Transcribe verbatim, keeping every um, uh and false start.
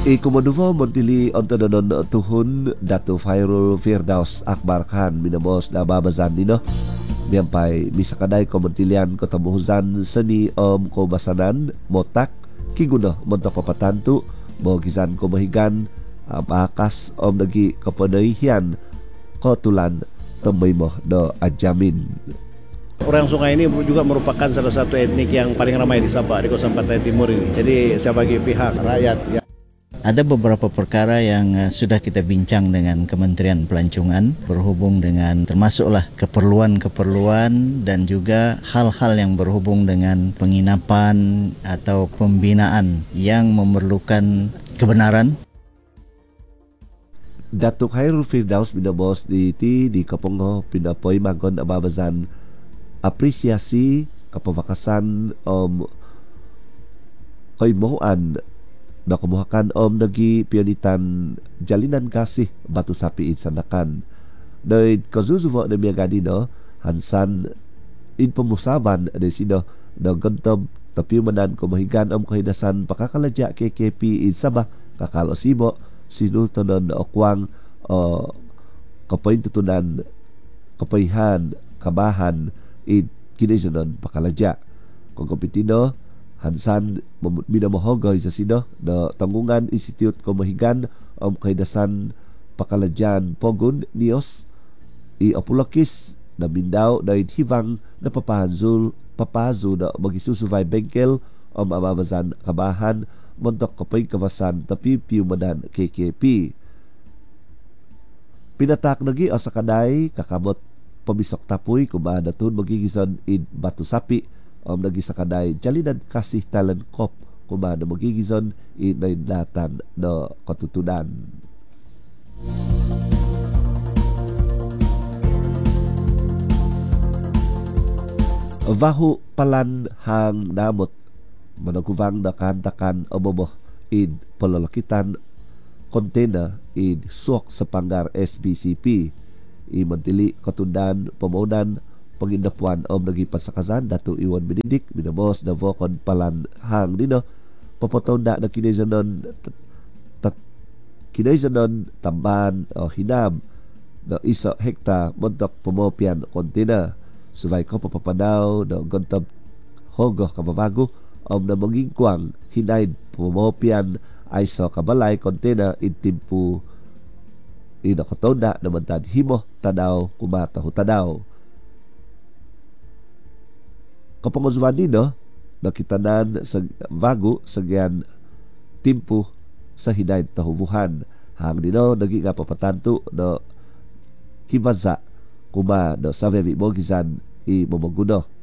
Ikumanuva Montili ontononon tuhun Datu Fairul Firdaus Akbar Khan minamos na babazan nino biyampay misakaday ko Montilian ko tamuhuzan seni om ko basanan motak kiguno monto ko patantu mo gizan ko mahigan um, akas om nagi kapanayhian ko tulan tambay mo do adjamin. Orang Sungai ini juga merupakan salah satu etnik yang paling ramai di Sabah di kawasan Pantai Timur ini. Jadi sebagai pihak rakyat ya. Ada beberapa perkara yang uh, sudah kita bincang dengan Kementerian Pelancongan berhubung dengan termasuklah keperluan-keperluan dan juga hal-hal yang berhubung dengan penginapan atau pembinaan yang memerlukan kebenaran. Datuk Khairul Firdaus binabos di ti di Kapongo pinapoy magon ababazan apresiasi kapamakasan om kaimuan na kumuhakan om nagi pianitan jalinan kasih batu sapi sandakan doy kazuzuvo na miya ganino hansan in pemusaban de sino na gantob tapi manan kumahigan om kahidasan pakakalaja K K P in Sabah kakalosibo sinultonon na okwang o kapaintutunan kapaihan kabahan in kinizunon pakalaja kung kompetino hansan minamohogoy sa sino na tanggungan Institute Kumahigan om kahidasan pakalajan pogun nios i apulakis na Mindanao na hibang na papahanzul papazo na magisusuvay bengkel om amamazan kabahan montok kapay kawasan tapi piumanan K K P pinatak nagi o sa kaday kakamot pamisok tapoy kumana tun magigison in batu sapi om nagi sa kaday jalinan kasih talent kop kumana magigison in nainlatan no katutunan. Vahu palan hang namot managuvang nakantakan omomoh in palalakitan kontena in suok sa panggar S B C P i mantili katundan pamunan pangindapuan om nagipat sa kazan Datu Iwan Benedict minabos na vokon palan hang dino papatonda na kinaizanon kinaizanon tamban o hinam na isa hekta montok pamopian kontena subay ko papapanaw na gontab hogo kababago om na magingkwang hinaid pumopian ay so kabalay kontena intimpu inakatonda naman tan himo tadaw kumataho tadaw kapanguzwan nino nakitanan sa vago sa gian timpu sa hinaid tahubuhan hang dino naging nga papatanto no kibaza kuma no sa vevi mo gizan i momoguno